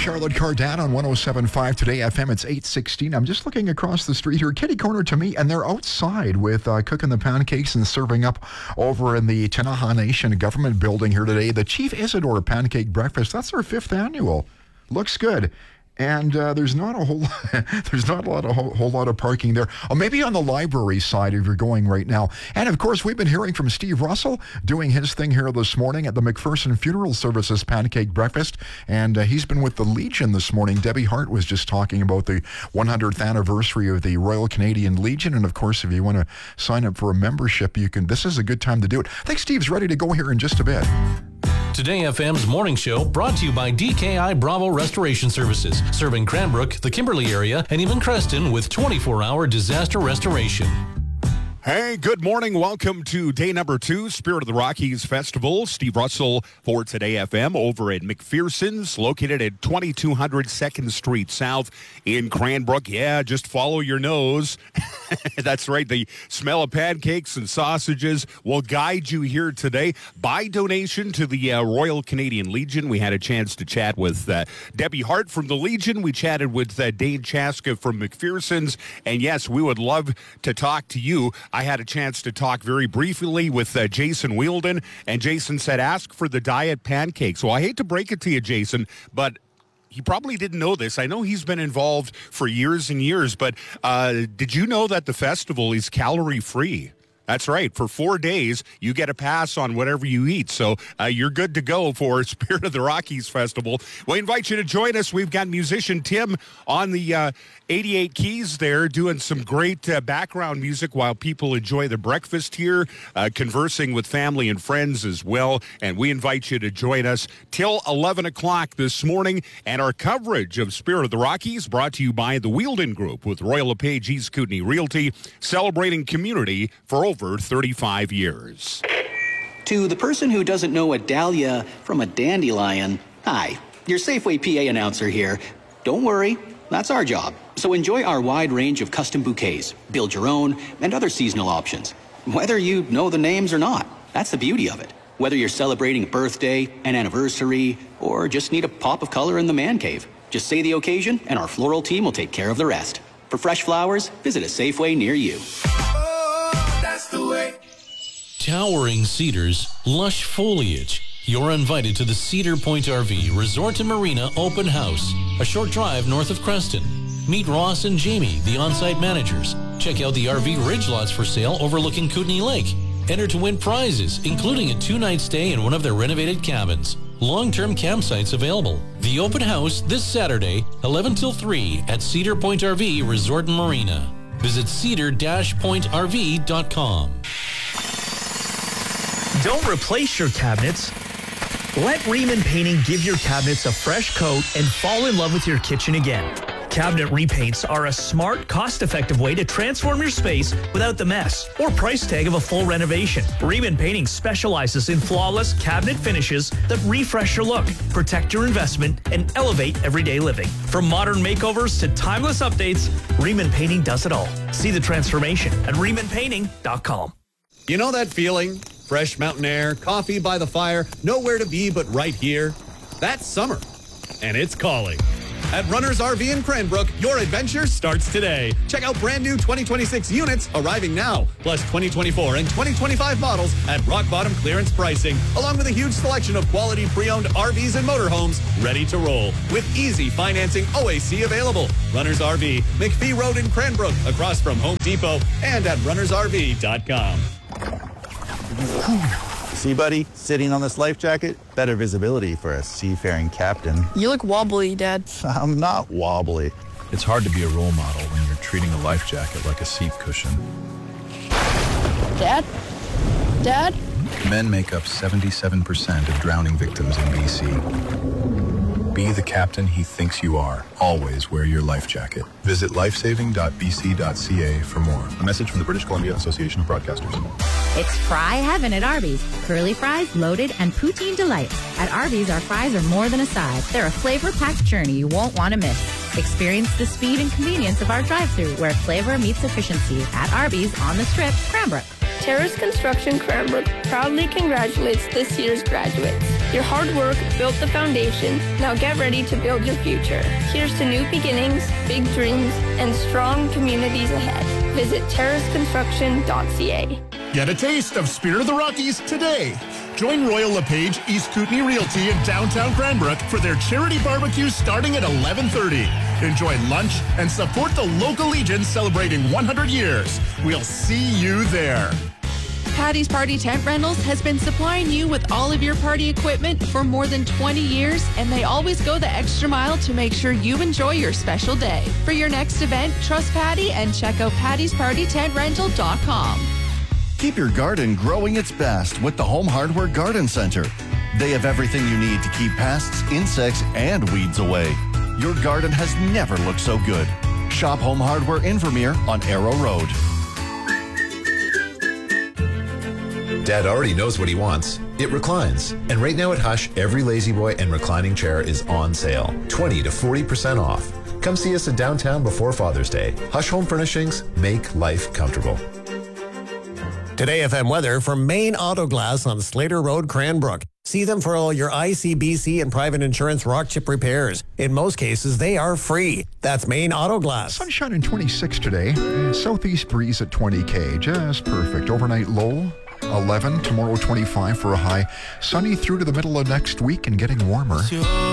Charlotte Cardin on 107.5 Today FM. It's 8:16. I'm just looking across the street here, kitty corner to me, and they're outside with cooking the pancakes and serving up over in the Tinaha Nation government building here today. The Chief Isidore Pancake Breakfast. That's our 5th annual. Looks good. And there's not a whole lot of parking there. Maybe on the library side if you're going right now. And of course, we've been hearing from Steve Russell doing his thing here this morning at the McPherson Funeral Services Pancake Breakfast. And he's been with the Legion this morning. Debbie Hart was just talking about the 100th anniversary of the Royal Canadian Legion. And of course, if you want to sign up for a membership, you can. This is a good time to do it. I think Steve's ready to go here in just a bit. Today FM's morning show brought to you by DKI Bravo Restoration Services, serving Cranbrook, the Kimberley area, and even Creston with 24-hour disaster restoration. Hey, good morning. Welcome to day number 2, Spirit of the Rockies Festival. Steve Russell for Today FM over at McPherson's, located at 2200 2nd Street South in Cranbrook. Yeah, just follow your nose. That's right. The smell of pancakes and sausages will guide you here today. By donation to the Royal Canadian Legion, we had a chance to chat with Debbie Hart from the Legion. We chatted with Dane Chaska from McPherson's. And yes, we would love to talk to you. I had a chance to talk very briefly with Jason Wielden, and Jason said, ask for the diet pancakes. Well, I hate to break it to you, Jason, but he probably didn't know this. I know he's been involved for years and years, but did you know that the festival is calorie-free? That's right. For 4 days, you get a pass on whatever you eat. So you're good to go for Spirit of the Rockies Festival. We invite you to join us. We've got musician Tim on the 88 keys there doing some great background music while people enjoy the breakfast here, conversing with family and friends as well. And we invite you to join us till 11 o'clock this morning. And our coverage of Spirit of the Rockies brought to you by the Wielden Group with Royal LePage East Kootenay Realty, celebrating community for over 35 years. To the person who doesn't know a dahlia from a dandelion, hi, your Safeway PA announcer here. Don't worry, that's our job. So enjoy our wide range of custom bouquets, build your own, and other seasonal options. Whether you know the names or not, that's the beauty of it. Whether you're celebrating a birthday, an anniversary, or just need a pop of color in the man cave, just say the occasion and our floral team will take care of the rest. For fresh flowers, visit a Safeway near you. Towering cedars, lush foliage. You're invited to the Cedar Point RV Resort and Marina Open House, a short drive north of Creston. Meet Ross and Jamie, the on-site managers. Check out the RV ridge lots for sale overlooking Kootenay Lake. Enter to win prizes, including a 2-night stay in one of their renovated cabins. Long-term campsites available. The open house this Saturday, 11 till 3 at Cedar Point RV Resort and Marina. Visit cedar-pointrv.com. Don't replace your cabinets. Let Riemann Painting give your cabinets a fresh coat and fall in love with your kitchen again. Cabinet repaints are a smart, cost-effective way to transform your space without the mess or price tag of a full renovation. Riemann Painting specializes in flawless cabinet finishes that refresh your look, protect your investment, and elevate everyday living. From modern makeovers to timeless updates, Riemann Painting does it all. See the transformation at RiemannPainting.com. You know that feeling? Fresh mountain air, coffee by the fire, nowhere to be but right here. That's summer, and it's calling. At Runners RV in Cranbrook, your adventure starts today. Check out brand new 2026 units arriving now, plus 2024 and 2025 models at rock bottom clearance pricing, along with a huge selection of quality pre-owned RVs and motorhomes ready to roll, with easy financing OAC available. Runners RV, McPhee Road in Cranbrook, across from Home Depot, and at runnersrv.com. See, buddy, sitting on this life jacket, better visibility for a seafaring captain. You look wobbly, Dad. I'm not wobbly. It's hard to be a role model when you're treating a life jacket like a seat cushion. Dad? Dad? Men make up 77% of drowning victims in BC. Be the captain he thinks you are. Always wear your life jacket. Visit lifesaving.bc.ca for more. A message from the British Columbia Association of Broadcasters. It's fry heaven at Arby's. Curly fries, loaded, and poutine delights. At Arby's, our fries are more than a side. They're a flavor-packed journey you won't want to miss. Experience the speed and convenience of our drive-thru, where flavor meets efficiency. At Arby's on the Strip, Cranbrook. Terrace Construction Cranbrook proudly congratulates this year's graduates. Your hard work built the foundation. Now get ready to build your future. Here's to new beginnings, big dreams, and strong communities ahead. Visit terraceconstruction.ca. Get a taste of Spirit of the Rockies today. Join Royal LePage East Kootenay Realty in downtown Cranbrook for their charity barbecue starting at 11:30. Enjoy lunch and support the local Legion celebrating 100 years. We'll see you there. Patty's Party Tent Rentals has been supplying you with all of your party equipment for more than 20 years, and they always go the extra mile to make sure you enjoy your special day. For your next event, trust Patty and check out pattyspartytentrental.com. Keep your garden growing its best with the Home Hardware Garden Center. They have everything you need to keep pests, insects, and weeds away. Your garden has never looked so good. Shop Home Hardware in Vermeer on Arrow Road. Dad already knows what he wants. It reclines. And right now at Hush, every Lazy Boy and reclining chair is on sale. 20 to 40% off. Come see us in downtown before Father's Day. Hush Home Furnishings, make life comfortable. Today FM weather from Maine Auto Glass on Slater Road, Cranbrook. See them for all your ICBC and private insurance rock chip repairs. In most cases, they are free. That's Maine Auto Glass. Sunshine in 26 today. Southeast breeze at 20 just perfect. Overnight low 11, tomorrow 25 for a high. Sunny through to the middle of next week and getting warmer.